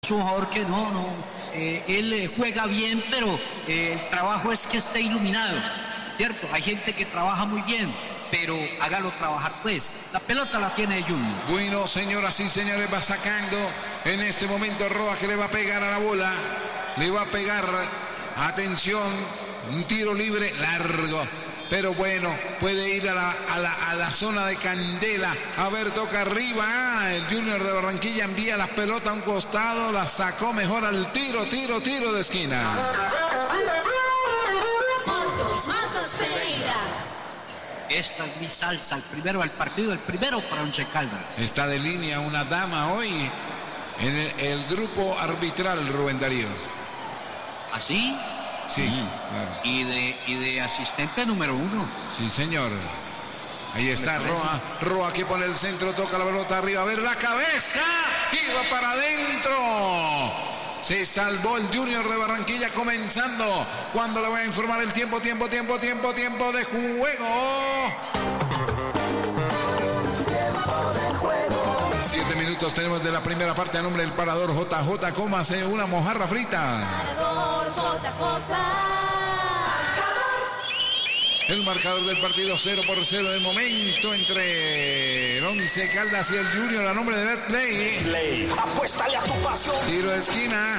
Es un jugador que él juega bien, pero el trabajo es que esté iluminado, ¿cierto? Hay gente que trabaja muy bien, pero hágalo trabajar pues. La pelota la tiene Junior. Bueno, señoras y señores, va sacando en este momento Roa, que le va a pegar a la bola. Le va a pegar, atención, un tiro libre largo. Pero bueno, puede ir a la zona de Candela. A ver, toca arriba. El Junior de Barranquilla envía la pelota a un costado. La sacó mejor al tiro de esquina. Marcos Pereira. Esta es mi salsa, el primero del partido, el primero para Once Caldas. Está de línea una dama hoy en el grupo arbitral, Rubén Darío. ¿Así? Sí, claro. Y de asistente número 1. Sí, señor. Ahí está Roa que pone el centro, toca la pelota arriba, a ver la cabeza, y va para adentro. Se salvó el Junior de Barranquilla comenzando. Cuando le voy a informar el tiempo de juego. 7 minutos tenemos de la primera parte a nombre del parador JJ. Cómase una mojarra frita. Parador JJ. El marcador del partido 0-0 de momento entre el Once Caldas y el Junior a nombre de Betplay. Play. Apuéstale a tu pasión. Tiro de esquina.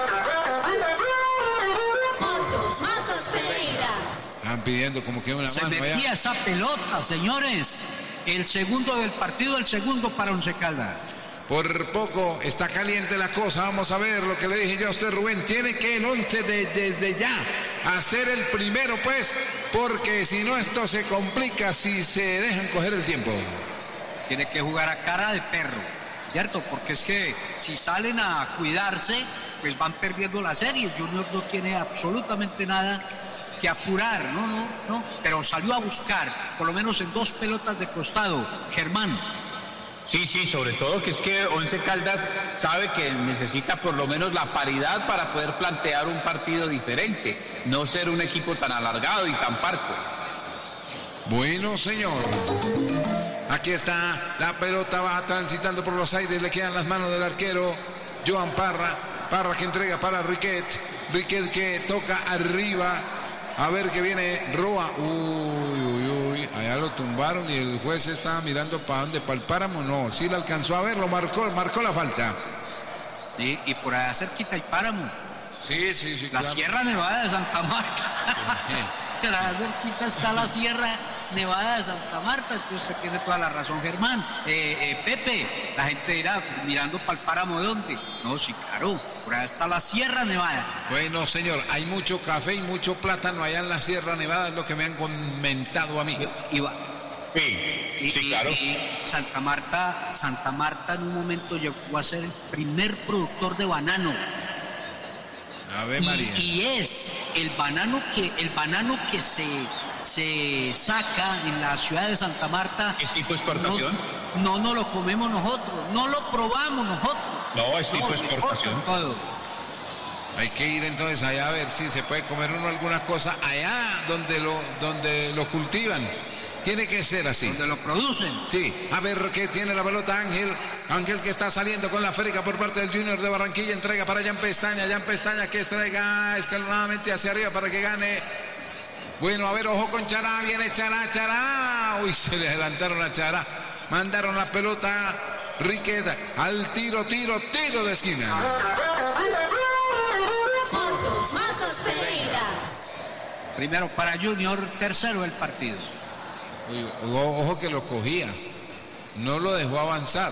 Marcos Pereira. Están pidiendo como que una Se mano metía allá. esa pelota, señores. El segundo del partido, el segundo para Once Caldas. Por poco está caliente la cosa. Vamos a ver lo que le dije yo a usted, Rubén. Tiene que el Once desde ya hacer el primero, pues, porque si no esto se complica si se dejan coger el tiempo. Tiene que jugar a cara de perro, ¿cierto? Porque es que si salen a cuidarse, pues van perdiendo la serie. Junior no tiene absolutamente nada que apurar, no. Pero salió a buscar, por lo menos en 2 pelotas de costado, Germán. Sí, sobre todo que es que Once Caldas sabe que necesita por lo menos la paridad para poder plantear un partido diferente, no ser un equipo tan alargado y tan parco. Bueno, señor. Aquí está la pelota, va transitando por los aires, le quedan las manos del arquero Joan Parra que entrega para Riquet que toca arriba. A ver que viene Roa. Uy, allá lo tumbaron y el juez estaba mirando para dónde, para el Páramo. No, sí le alcanzó a ver, lo marcó la falta. Y por allá cerquita el Páramo. Sí, La claro. Sierra Nevada de Santa Marta. Por allá cerquita está la Sierra Nevada de Santa Marta. Entonces usted tiene toda la razón, Germán. Pepe, la gente dirá, mirando para el Páramo, ¿de dónde? No, sí, claro, por allá está la Sierra Nevada. Bueno, señor, hay mucho café y mucho plátano allá en la Sierra Nevada, es lo que me han comentado a mí. Sí, claro. Y Santa Marta en un momento llegó a ser el primer productor de banano. Ave María. Y es el banano que se saca en la ciudad de Santa Marta. ¿Es tipo exportación? No lo comemos nosotros, no lo probamos nosotros. No, es tipo exportación. Todo. Hay que ir entonces allá a ver si se puede comer uno algunas cosas allá donde lo cultivan. Tiene que ser así. Donde lo producen. Sí, a ver qué tiene la pelota Ángel que está saliendo con la férica por parte del Junior de Barranquilla, entrega para Jan Pestaña que entrega escalonadamente hacia arriba para que gane. Bueno, a ver, ojo con Chará, viene Chará. Uy, se le adelantaron a Chará. Mandaron la pelota Riquet al tiro de esquina. Marcos Pereira. Primero para Junior, tercero el partido. Uy, ojo que lo cogía, no lo dejó avanzar.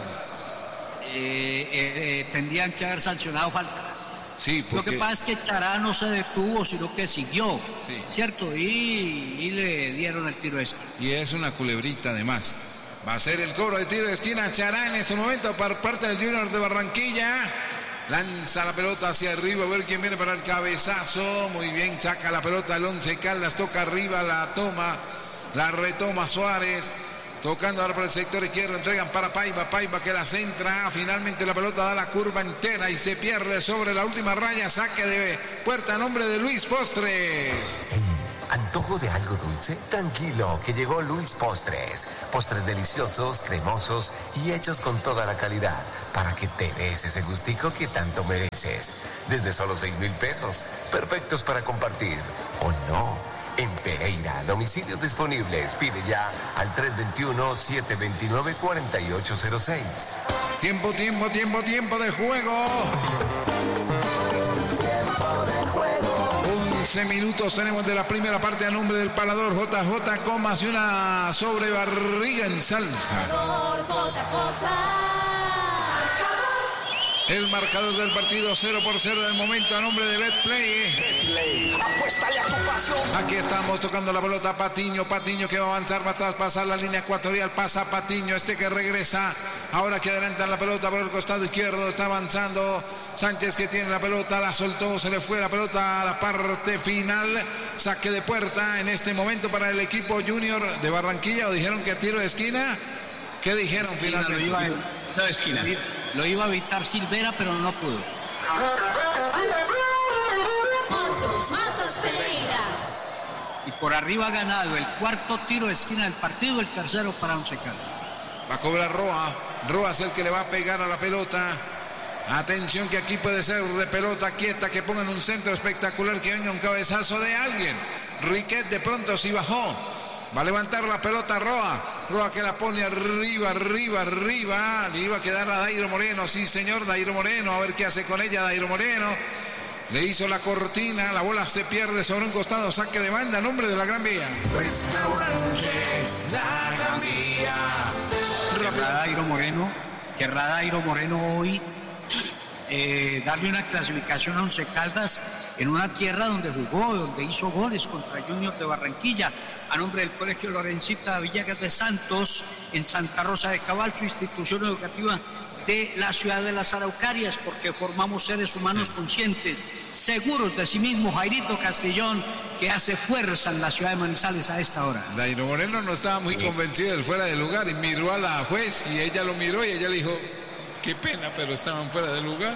Tendrían que haber sancionado falta. Sí, porque... Lo que pasa es que Chará no se detuvo, sino que siguió, Sí. ¿cierto? Y le dieron el tiro ese. Y es una culebrita además. Va a ser el cobro de tiro de esquina Chará en ese momento por parte del Junior de Barranquilla. Lanza la pelota hacia arriba, a ver quién viene para el cabezazo. Muy bien, saca la pelota el Once Caldas, toca arriba, la retoma Suárez. Tocando ahora por el sector izquierdo, entregan para Paiva que la centra, finalmente la pelota da la curva entera y se pierde sobre la última raya, saque de puerta a nombre de Luis Postres. ¿Antojo de algo dulce? Tranquilo, que llegó Luis Postres. Postres deliciosos, cremosos y hechos con toda la calidad para que te des ese gustico que tanto mereces. Desde solo 6,000 pesos. Perfectos para compartir. ¿O no? En Pereira, domicilios disponibles. Pide ya al 321-729-4806. Tiempo de juego. 11 minutos tenemos de la primera parte a nombre del palador JJ Comas y una sobrebarriga en salsa. El marcador del partido 0-0 del momento a nombre de Betplay. Betplay, apuéstale a tu pasión. Aquí estamos tocando la pelota Patiño que va a avanzar, va a traspasar la línea ecuatorial, pasa Patiño, que regresa, ahora que adelanta la pelota por el costado izquierdo, está avanzando Sánchez que tiene la pelota, la soltó, se le fue la pelota a la parte final, saque de puerta en este momento para el equipo Junior de Barranquilla, o dijeron que a tiro de esquina, ¿qué dijeron esquina, finalmente? No, esquina. Lo iba a evitar Silvera, pero no pudo. Marcos Pereira. Y por arriba ha ganado el cuarto tiro de esquina del partido, el tercero para Once Caldas. Va a cobrar Roa. Roa es el que le va a pegar a la pelota. Atención que aquí puede ser de pelota quieta, que pongan un centro espectacular, que venga un cabezazo de alguien. Riquet de pronto sí bajó. Va a levantar la pelota Roa. Roa que la pone arriba. Le iba a quedar a Dairo Moreno. Sí, señor, Dairo Moreno. A ver qué hace con ella Dairo Moreno. Le hizo la cortina. La bola se pierde sobre un costado. Saque de banda a nombre de la Gran Vía. Restaurante La Gran Vía. Querrá Dairo Moreno hoy darle una clasificación a Once Caldas en una tierra donde jugó, donde hizo goles contra Junior de Barranquilla, a nombre del Colegio Lorencita Villegas de Santos, en Santa Rosa de Cabal, su institución educativa de la ciudad de las Araucarias, porque formamos seres humanos conscientes, seguros de sí mismos. Jairito Castellón, que hace fuerza en la ciudad de Manizales a esta hora. Dairo Moreno no estaba muy convencido del fuera de lugar y miró a la juez y ella lo miró y ella le dijo: qué pena, pero estaban fuera de lugar.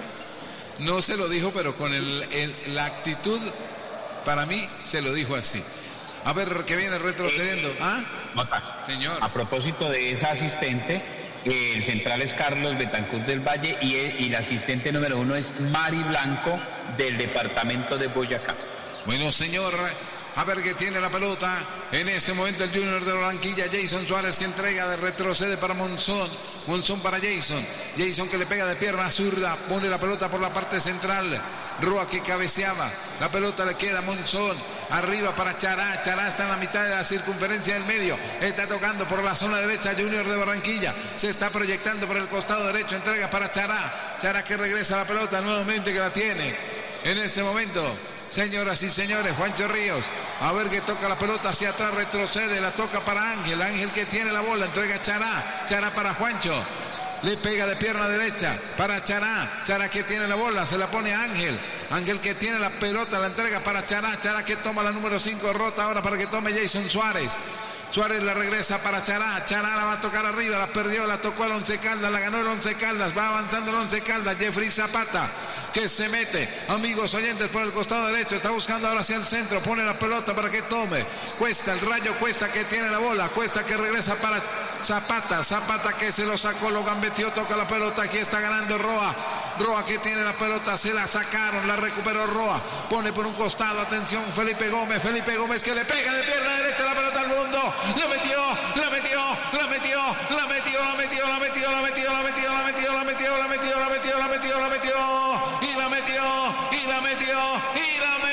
No se lo dijo, pero con la actitud, para mí, se lo dijo así. A ver, que viene retrocediendo. ¿Ah? Mota, señor. A propósito de esa asistente, el central es Carlos Betancourt del Valle y la asistente número 1 es Mari Blanco del departamento de Boyacá. Bueno, señor. A ver que tiene la pelota. En este momento el Junior de Barranquilla, Jason Suárez, que entrega, retrocede para Monzón. Monzón para Jason. Jason que le pega de pierna zurda. Pone la pelota por la parte central. Roa que cabeceaba. La pelota le queda a Monzón. Arriba para Chará. Chará está en la mitad de la circunferencia del medio. Está tocando por la zona derecha Junior de Barranquilla. Se está proyectando por el costado derecho. Entrega para Chará. Chará que regresa la pelota nuevamente, que la tiene. En este momento, señoras y señores, Juancho Ríos, a ver que toca la pelota hacia atrás, retrocede, la toca para Ángel, Ángel que tiene la bola, entrega a Chará, Chará para Juancho, le pega de pierna derecha para Chará, Chará que tiene la bola, se la pone a Ángel, Ángel que tiene la pelota, la entrega para Chará, Chará que toma la número 5, rota ahora para que tome Jason Suárez. Suárez la regresa para Chará, Chará la va a tocar arriba, la perdió, la tocó al Once Caldas, la ganó el Once Caldas, va avanzando el Once Caldas, Jeffrey Zapata, que se mete, amigos oyentes, por el costado derecho, está buscando ahora hacia el centro, pone la pelota para que tome, Cuesta, el Rayo Cuesta que tiene la bola, Cuesta que regresa para Zapata, Zapata que se lo sacó, lo gambeteó, toca la pelota, aquí está ganando Roa, Roa que tiene la pelota, se la sacaron, la recuperó Roa, pone por un costado, atención, Felipe Gómez que le pega de pierna derecha la pelota al mundo, la metió, y la metió.